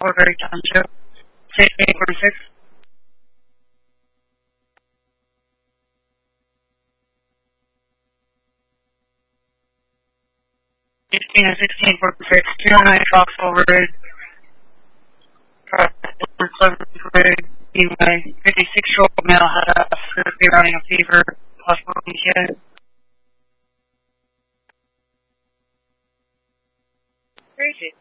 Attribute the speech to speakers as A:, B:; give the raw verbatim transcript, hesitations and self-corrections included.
A: Silverberry Township. sixteen forty-six. sixteen and sixteen forty-six. two oh nine Foxwell Road. Pleasant Road. Anyway, fifty-six-year-old male had a supposed to be running a fever. Hospital kid.
B: Crazy.